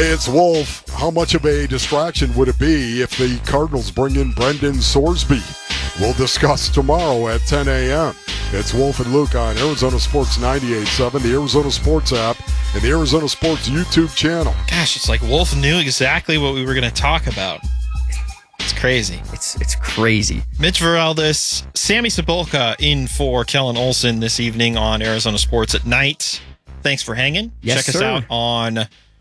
Hey, it's Wolf. How much of a distraction would it be if the Cardinals bring in Brendan Sorsby? We'll discuss tomorrow at 10 a.m. It's Wolf and Luke on Arizona Sports 98.7, the Arizona Sports app, and the Arizona Sports YouTube channel. Gosh, it's like Wolf knew exactly what we were going to talk about. It's crazy. It's crazy. Mitch Veraldis, Sammy Cebulka in for Kellen Olson this evening on Arizona Sports at Night. Thanks for hanging. Yes, Check us out on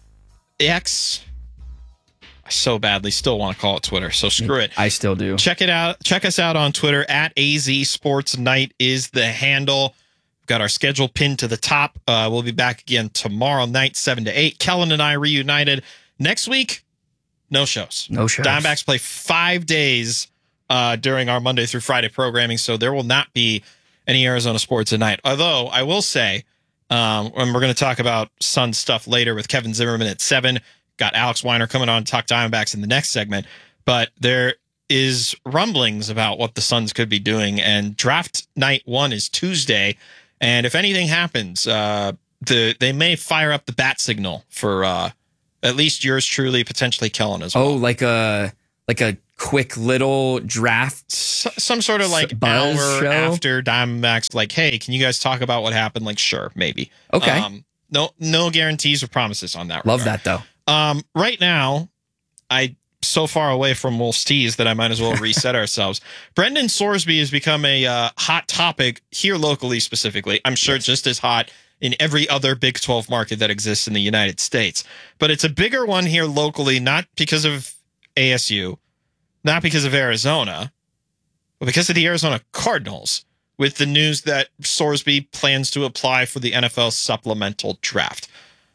X. I so badly still want to call it Twitter, so screw it. I still do. Check it out. Check us out on Twitter at AZ Sports Night is the handle. We've got our schedule pinned to the top. We'll be back again tomorrow night, 7 to 8. Kellen and I reunited. Next week, no shows. No shows. Diamondbacks play 5 days during our Monday through Friday programming, so there will not be any Arizona Sports at Night. Although, I will say, and we're going to talk about Sun stuff later with Kevin Zimmerman at 7. Got Alex Weiner coming on to talk Diamondbacks in the next segment. But there is rumblings about what the Suns could be doing. And draft night 1 is Tuesday. And if anything happens, they may fire up the bat signal for at least yours truly, potentially Kellen as well. Oh, like a quick little draft, some sort of like buzz hour show? after Diamondbacks, like, hey, can you guys talk about what happened? Like, sure, maybe. Okay. No guarantees or promises on that. Love regard. that though. Right now, I so far away from Wolf's tease that I might as well reset ourselves. Brendan Sorsby has become a hot topic here locally, specifically. I'm sure just as hot in every other Big 12 market that exists in the United States. But it's a bigger one here locally, not because of ASU, not because of Arizona, but because of the Arizona Cardinals, with the news that Sorsby plans to apply for the NFL supplemental draft.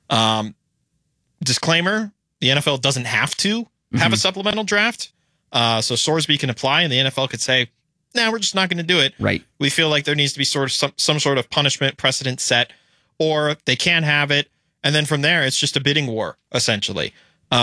Disclaimer, the NFL doesn't have to have a supplemental draft. So Sorsby can apply and the NFL could say, nah, we're just not going to do it. Right. We feel like there needs to be sort of some sort of punishment precedent set, or they can have it. And then from there, it's just a bidding war, essentially.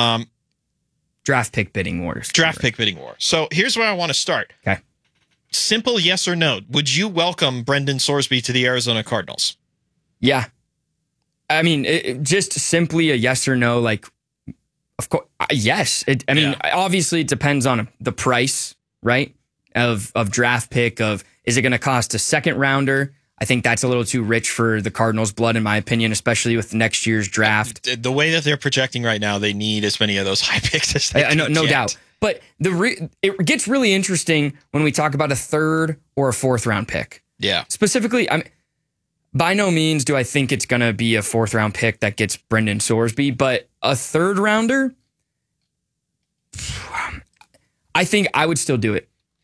Draft pick bidding wars. Pick bidding war. So here's where I want to start. Okay. Simple yes or no. Would you welcome Brendan Sorsby to the Arizona Cardinals? Yeah. I mean, just simply a yes or no, like, of course, yes. Obviously, it depends on the price, right, of draft pick, of is it going to cost a second rounder? I think that's a little too rich for the Cardinals' blood, in my opinion, especially with next year's draft. The way that they're projecting right now, they need as many of those high picks as they can no get. doubt. But it gets really interesting when we talk about a third or a fourth round pick. Yeah. Specifically, by no means do I think it's going to be a fourth round pick that gets Brendan Sorsby, but a third rounder, I think I would still do it.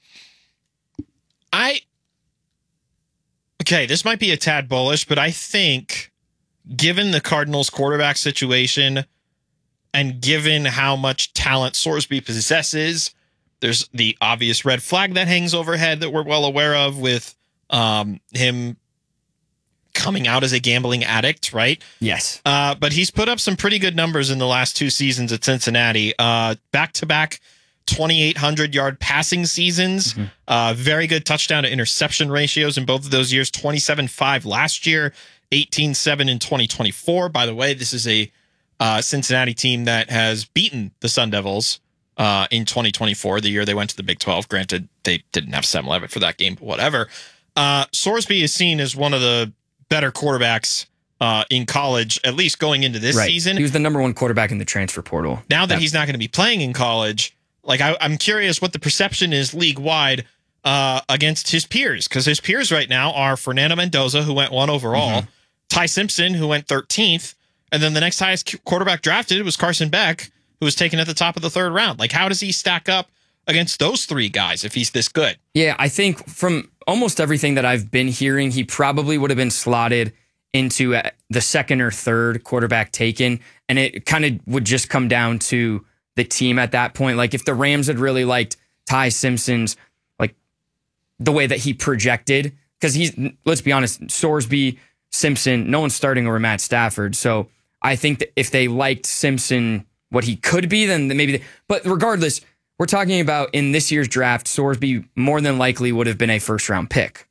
Okay, this might be a tad bullish, but I think given the Cardinals quarterback situation and given how much talent Sorsby possesses, there's the obvious red flag that hangs overhead that we're well aware of with him coming out as a gambling addict, right? Yes. But he's put up some pretty good numbers in the last 2 seasons at Cincinnati. Back-to-back 2,800-yard passing seasons. Very good touchdown to interception ratios in both of those years. 27-5 last year, 18-7 in 2024. By the way, this is a Cincinnati team that has beaten the Sun Devils in 2024, the year they went to the Big 12. Granted, they didn't have Sam Levitt for that game, but whatever. Sorsby is seen as one of the better quarterbacks in college, at least going into this season. He was the number 1 quarterback in the transfer portal. Now that he's not going to be playing in college, like I'm curious what the perception is league-wide against his peers, because his peers right now are Fernando Mendoza, who went 1 overall, Ty Simpson, who went 13th, and then the next highest quarterback drafted was Carson Beck, who was taken at the top of the 3rd round. Like, how does he stack up against those 3 guys if he's this good? Yeah, I think from almost everything that I've been hearing, he probably would have been slotted into the 2nd or 3rd quarterback taken, and it kind of would just come down to the team at that point. Like, if the Rams had really liked Ty Simpson's, like, the way that he projected, because let's be honest, Sorsby, Simpson, no one's starting over Matt Stafford. So I think that if they liked Simpson, what he could be, then maybe but regardless, we're talking about in this year's draft, Sorsby more than likely would have been a first-round pick.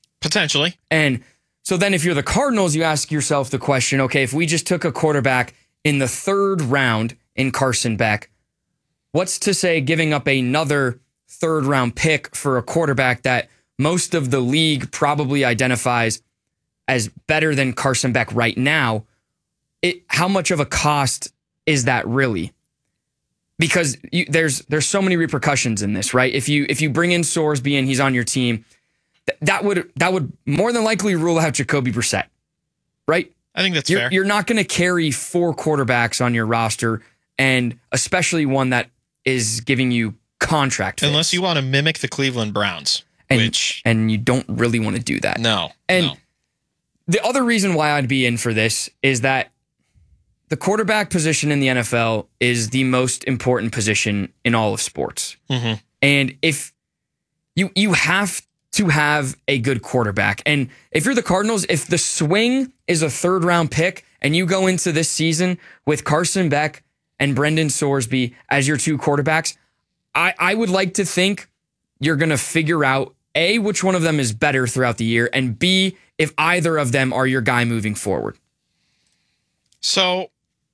Potentially. And so then if you're the Cardinals, you ask yourself the question, okay, if we just took a quarterback in the 3rd round in Carson Beck, what's to say giving up another 3rd round pick for a quarterback that most of the league probably identifies as better than Carson Beck right now? How much of a cost is that really? Because there's so many repercussions in this, right? If you bring in Sorsby and he's on your team, that would more than likely rule out Jacoby Brissett, right? I think that's fair. You're not going to carry 4 quarterbacks on your roster, and especially one that is giving you contract fits. Unless you want to mimic the Cleveland Browns, and you don't really want to do that. No. The other reason why I'd be in for this is that the quarterback position in the NFL is the most important position in all of sports. Mm-hmm. And if you have to have a good quarterback, and if you're the Cardinals, if the swing is a 3rd round pick and you go into this season with Carson Beck and Brendan Sorsby as your 2 quarterbacks, I would like to think you're going to figure out A, which one of them is better throughout the year, and B, if either of them are your guy moving forward. So,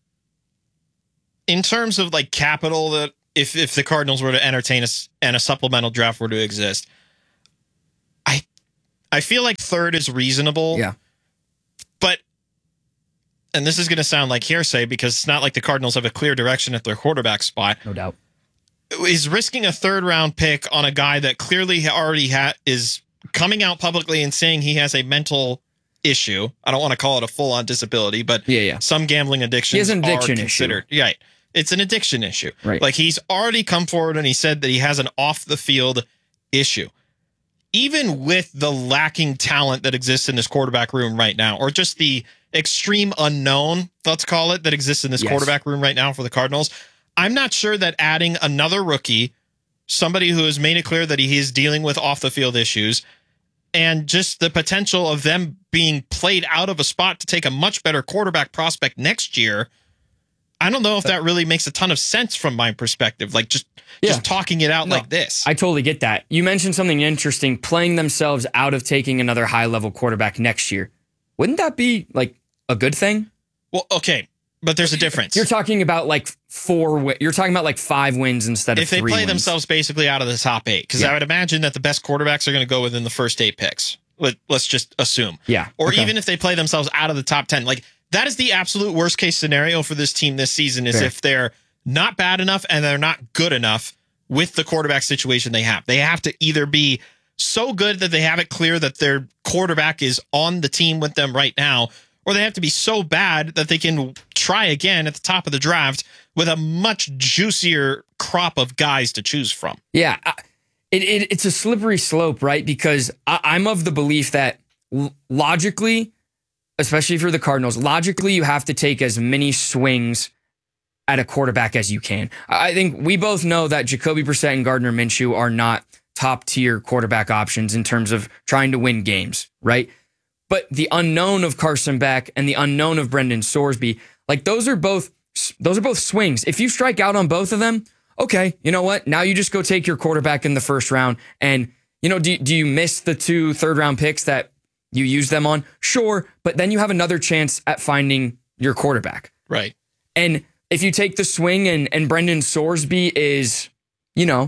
in terms of like capital, that if the Cardinals were to entertain us and a supplemental draft were to exist, I feel like 3rd is reasonable. Yeah. But, and this is going to sound like hearsay because it's not like the Cardinals have a clear direction at their quarterback spot. No doubt. Is risking a 3rd round pick on a guy that clearly already is coming out publicly and saying he has a mental issue. I don't want to call it a full-on disability, but some gambling addictions he has an addiction are considered. Issue. Right. It's an addiction issue. Right. Like he's already come forward and he said that he has an off-the-field issue. Even with the lacking talent that exists in this quarterback room right now, or just the extreme unknown, let's call it, that exists in this quarterback room right now for the Cardinals, I'm not sure that adding another rookie, somebody who has made it clear that he is dealing with off-the-field issues, and just the potential of them being played out of a spot to take a much better quarterback prospect next year, I don't know if that really makes a ton of sense from my perspective. Like just talking it out like this. I totally get that. You mentioned something interesting, playing themselves out of taking another high-level quarterback next year. Wouldn't that be like a good thing? Well, okay, but there's a difference. You're talking about like 4. You're talking about like 5 wins instead of 3 if they play wins. themselves basically out of the top 8, because I would imagine that the best quarterbacks are going to go within the first 8 picks. Let's just assume. Yeah. Or even if they play themselves out of the top 10, like that is the absolute worst case scenario for this team this season. Is if they're not bad enough and they're not good enough with the quarterback situation they have. They have to either be so good that they have it clear that their quarterback is on the team with them right now, or they have to be so bad that they can try again at the top of the draft with a much juicier crop of guys to choose from. Yeah, it's a slippery slope, right? Because I'm of the belief that logically, especially for the Cardinals, logically you have to take as many swings at a quarterback as you can. I think we both know that Jacoby Brissett and Gardner Minshew are not top-tier quarterback options in terms of trying to win games, right? But the unknown of Carson Beck and the unknown of Brendan Sorsby, like those are both swings. If you strike out on both of them, okay, you know what? Now you just go take your quarterback in the 1st round. And, you know, do you miss the 2 3rd-round picks that you used them on? Sure, but then you have another chance at finding your quarterback. Right. And if you take the swing and Brendan Sorsby is, you know,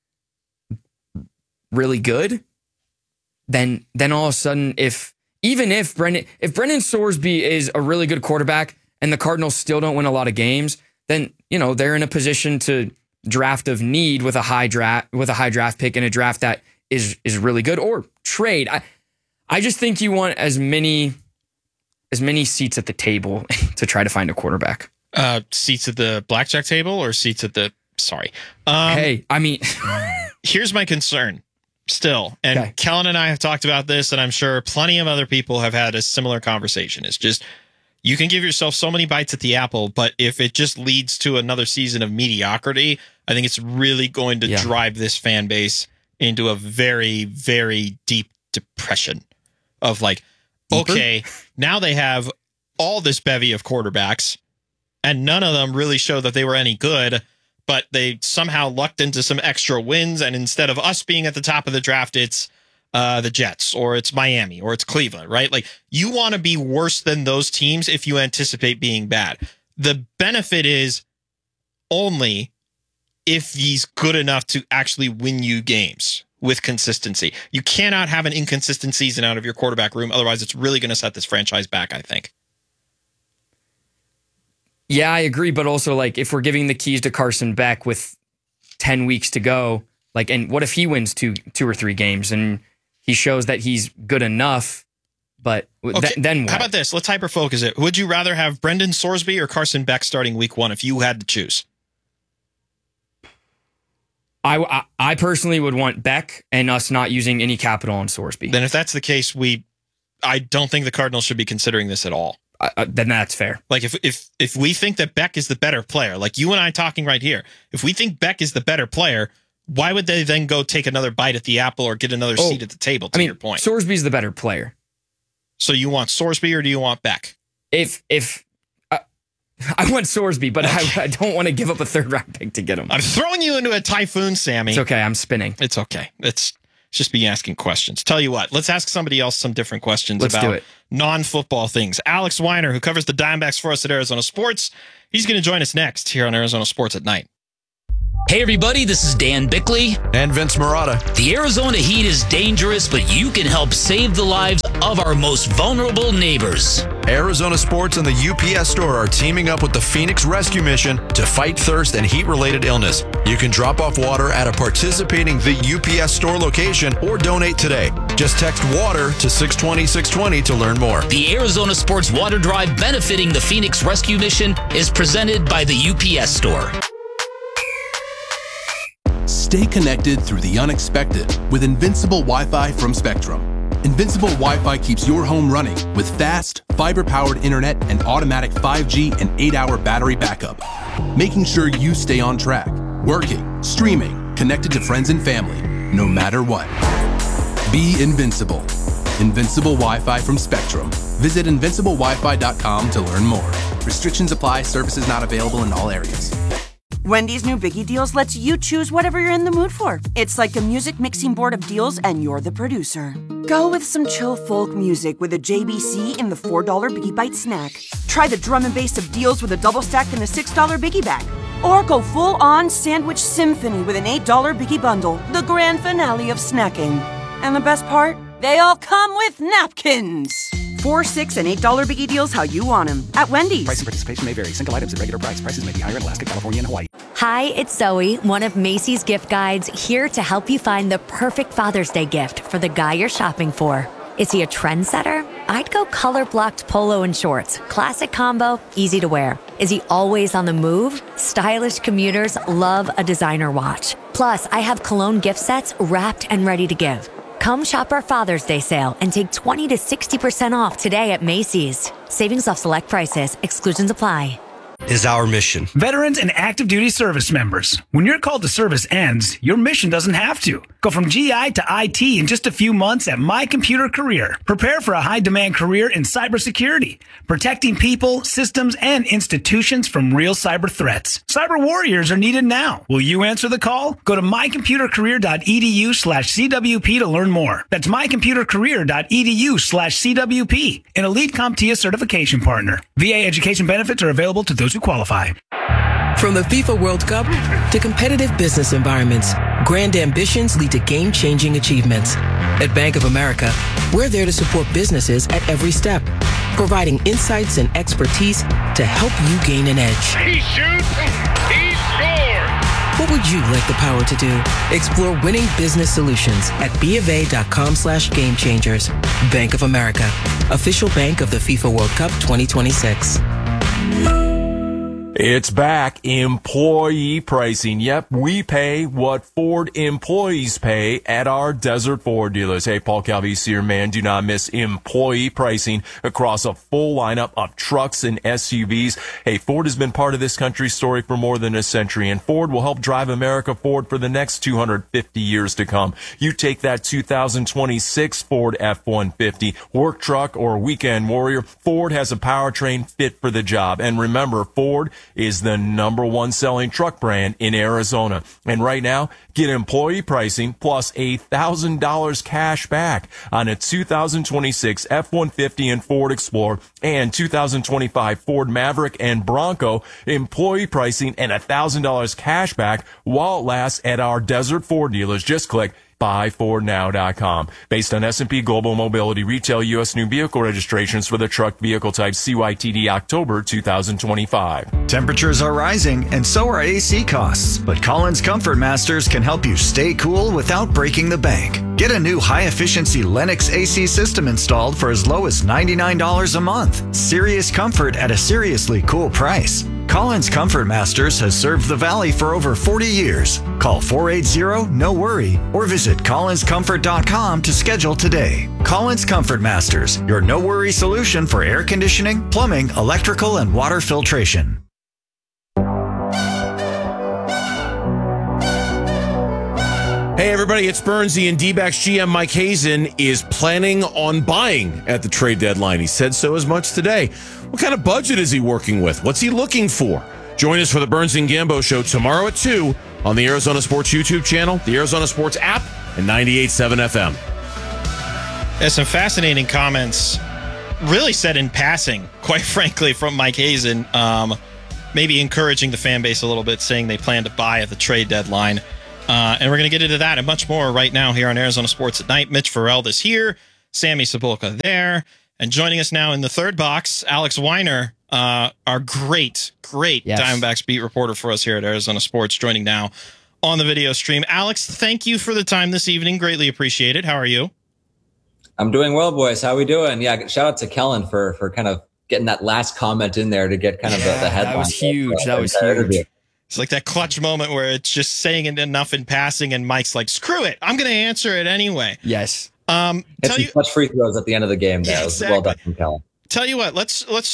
really good, then all of a sudden, if Brendan Sorsby is a really good quarterback and the Cardinals still don't win a lot of games, then, you know, they're in a position to draft of need with a high draft pick in a draft that is really good, or trade. I just think you want as many seats at the table to try to find a quarterback. Seats at the blackjack table or seats at the hey, I mean, here's my concern still. And Kellen and I have talked about this, and I'm sure plenty of other people have had a similar conversation. It's just, you can give yourself so many bites at the apple, but if it just leads to another season of mediocrity, I think it's really going to drive this fan base into a very, very deep depression of like, okay, now they have all this bevy of quarterbacks, and none of them really show that they were any good, but they somehow lucked into some extra wins. And instead of us being at the top of the draft, it's the Jets, or it's Miami, or it's Cleveland, right? Like, you want to be worse than those teams if you anticipate being bad. The benefit is only if he's good enough to actually win you games with consistency. You cannot have an inconsistent season out of your quarterback room. Otherwise, it's really going to set this franchise back, I think. Yeah, I agree. But also, like, if we're giving the keys to Carson Beck with 10 weeks to go, like, and what if he wins two or three games and he shows that he's good enough, but then what? How about this? Let's hyper-focus it. Would you rather have Brendan Sorsby or Carson Beck starting week 1 if you had to choose? I personally would want Beck and us not using any capital on Sorsby. Then if that's the case, I don't think the Cardinals should be considering this at all. Then that's fair. Like if we think that Beck is the better player, like you and I talking right here, if we think Beck is the better player, why would they then go take another bite at the apple or get another seat at the table, your point? Sorsby's the better player. So you want Sorsby or do you want Beck? If I want Sorsby, but okay. I don't want to give up a 3rd-round pick to get him. I'm throwing you into a typhoon, Sammy. It's okay. I'm spinning. It's okay. It's just be asking questions. Tell you what, let's ask somebody else some different questions about non-football things. Alex Weiner, who covers the Diamondbacks for us at Arizona Sports, he's going to join us next here on Arizona Sports at Night. Hey everybody, this is Dan Bickley. And Vince Marotta. The Arizona heat is dangerous, but you can help save the lives of our most vulnerable neighbors. Arizona Sports and the UPS Store are teaming up with the Phoenix Rescue Mission to fight thirst and heat-related illness. You can drop off water at a participating The UPS Store location or donate today. Just text WATER to 620-620 to learn more. The Arizona Sports Water Drive benefiting the Phoenix Rescue Mission is presented by the UPS Store. Stay connected through the unexpected with Invincible Wi-Fi from Spectrum. Invincible Wi-Fi keeps your home running with fast, fiber-powered internet and automatic 5G and 8-hour battery backup, making sure you stay on track, working, streaming, connected to friends and family, no matter what. Be invincible. Invincible Wi-Fi from Spectrum. Visit invinciblewifi.com to learn more. Restrictions apply. Services not available in all areas. Wendy's new Biggie Deals lets you choose whatever you're in the mood for. It's like a music mixing board of deals, and you're the producer. Go with some chill folk music with a JBC in the $4 Biggie Bite snack. Try the drum and bass of deals with a double stack in the $6 Biggie Bag. Or go full-on sandwich symphony with an $8 Biggie Bundle, the grand finale of snacking. And the best part? They all come with napkins. $4, $6, and $8 Biggie Deals how you want them at Wendy's. Price and participation may vary. Single items at regular price. Prices may be higher in Alaska, California, and Hawaii. Hi, it's Zoe, one of Macy's gift guides, here to help you find the perfect Father's Day gift for the guy you're shopping for. Is he a trendsetter? I'd go color-blocked polo and shorts. Classic combo, easy to wear. Is he always on the move? Stylish commuters love a designer watch. Plus, I have cologne gift sets wrapped and ready to give. Come shop our Father's Day sale and take 20 to 60% off today at Macy's. Savings off select prices. Exclusions apply. Is our mission. Veterans and active duty service members. When your call to service ends, your mission doesn't have to. Go from GI to IT in just a few months at My Computer Career. Prepare for a high-demand career in cybersecurity, protecting people, systems, and institutions from real cyber threats. Cyber warriors are needed now. Will you answer the call? Go to mycomputercareer.edu/CWP to learn more. That's mycomputercareer.edu/CWP, an elite CompTIA certification partner. VA education benefits are available to those who qualify. From the FIFA World Cup to competitive business environments, grand ambitions lead to game-changing achievements. At Bank of America, we're there to support businesses at every step, providing insights and expertise to help you gain an edge. He shoots, he scores! What would you like the power to do? Explore winning business solutions at BofA.com/gamechangers. Bank of America, official bank of the FIFA World Cup 2026. It's back. Employee pricing. Yep, we pay what Ford employees pay at our Desert Ford dealers. Hey, Paul Calvisi here, man. Do not miss employee pricing across a full lineup of trucks and SUVs. Hey, Ford has been part of this country's story for more than a century, and Ford will help drive America forward for the next 250 years to come. You take that 2026 Ford F-150, work truck, or weekend warrior, Ford has a powertrain fit for the job. And remember, Ford is the #1 selling truck brand in Arizona. And right now, get employee pricing plus $1,000 cash back on a 2026 F-150 and Ford Explorer and 2025 Ford Maverick and Bronco. Employee pricing and $1,000 cash back while it lasts at our Desert Ford dealers. Just click buyfordnow.com. Based on S&P Global Mobility Retail U.S. new vehicle registrations for the truck vehicle type CYTD October 2025. Temperatures are rising and so are AC costs, but Collins Comfort Masters can help you stay cool without breaking the bank. Get a new high-efficiency Lennox AC system installed for as low as $99 a month. Serious comfort at a seriously cool price. Collins Comfort Masters has served the Valley for over 40 years. Call 480-NO-WORRY or visit collinscomfort.com to schedule today. Collins Comfort Masters, your no-worry solution for air conditioning, plumbing, electrical, and water filtration. Hey everybody, it's Bernsey, and D-backs GM Mike Hazen is planning on buying at the trade deadline. He said so as much today. What kind of budget is he working with? What's he looking for? Join us for the Burns and Gambo Show tomorrow at 2 on the Arizona Sports YouTube channel, the Arizona Sports app, and 98.7 FM. There's some fascinating comments, really said in passing, quite frankly, from Mike Hazen. Maybe encouraging the fan base a little bit, saying they plan to buy at the trade deadline. And we're going to get into that and much more right now here on Arizona Sports at Night. Mitch Farrell is here, Sammy Sabulka there, and joining us now in the third box, Alex Weiner, our great Diamondbacks beat reporter for us here at Arizona Sports, joining now on the video stream. Alex, thank you for the time this evening. Greatly appreciate it. How are you? I'm doing well, boys. How are we doing? Yeah, shout out to Kellen for kind of getting that last comment in there to get kind of the headline. That was huge. That was huge. It's like that clutch moment where it's just saying it enough in passing, and Mike's like, "Screw it, I'm going to answer it anyway." Yes. Clutch free throws at the end of the game. There, yeah, exactly. Well done from Kellen. Tell you what, let's